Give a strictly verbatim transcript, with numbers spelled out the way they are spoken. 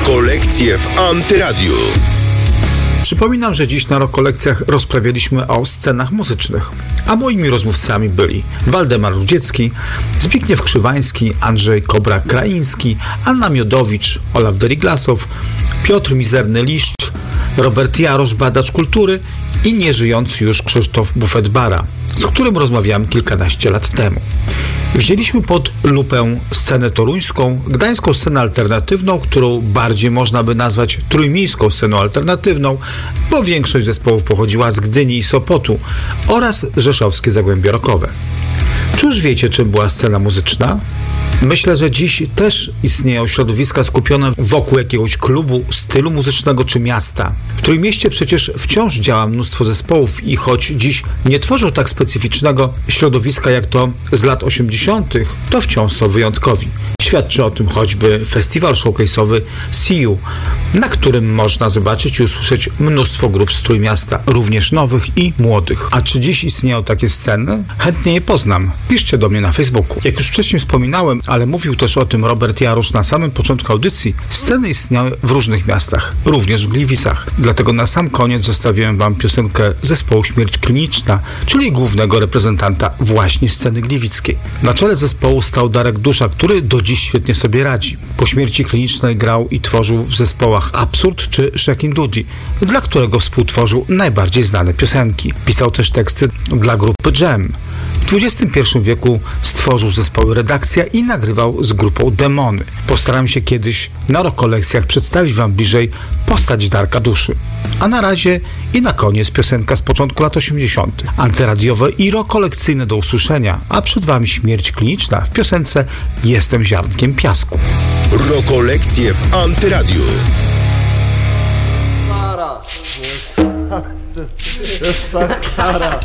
Rokolekcje w Antyradiu. Przypominam, że dziś na Rokolekcjach rozprawialiśmy o scenach muzycznych, a moimi rozmówcami byli Waldemar Rudziecki, Zbigniew Krzywański, Andrzej Kobra-Kraiński, Anna Miodowicz, Olaf Deriglasow, Piotr Mizerny-Liszcz, Robert Jarosz, badacz kultury i nieżyjący już Krzysztof Bufet-Bara, z którym rozmawiałem kilkanaście lat temu. Wzięliśmy pod lupę scenę toruńską, gdańską scenę alternatywną, którą bardziej można by nazwać trójmiejską sceną alternatywną, bo większość zespołów pochodziła z Gdyni i Sopotu, oraz rzeszowskie Zagłębie Rockowe. Czy już wiecie, czym była scena muzyczna? Myślę, że dziś też istnieją środowiska skupione wokół jakiegoś klubu, stylu muzycznego czy miasta. W Trójmieście przecież wciąż działa mnóstwo zespołów i choć dziś nie tworzą tak specyficznego środowiska jak to z lat osiemdziesiątych, to wciąż są wyjątkowi. Świadczy o tym choćby festiwal showcase'owy See You, na którym można zobaczyć i usłyszeć mnóstwo grup z Trójmiasta, również nowych i młodych. A czy dziś istnieją takie sceny? Chętnie je poznam. Piszcie do mnie na Facebooku. Jak już wcześniej wspominałem, ale mówił też o tym Robert Jarosz na samym początku audycji, sceny istniały w różnych miastach, również w Gliwicach. Dlatego na sam koniec zostawiłem wam piosenkę zespołu Śmierć Kliniczna, czyli głównego reprezentanta właśnie sceny gliwickiej. Na czele zespołu stał Darek Dusza, który do dziś świetnie sobie radzi. Po śmierci klinicznej grał i tworzył w zespołach Absurd czy Shakin' Doody, dla którego współtworzył najbardziej znane piosenki. Pisał też teksty dla grupy Jam. W dwudziestym pierwszym wieku stworzył zespoły Redakcja i nagrywał z grupą Demony. Postaram się kiedyś na Rokolekcjach przedstawić wam bliżej postać Darka Duszy. A na razie i na koniec piosenka z początku lat osiemdziesiątych. Antyradiowe i rokolekcyjne do usłyszenia, a przed wami Śmierć Kliniczna w piosence Jestem ziarnkiem piasku. Rokolekcje w Antyradiu. Sara. Jest Sara.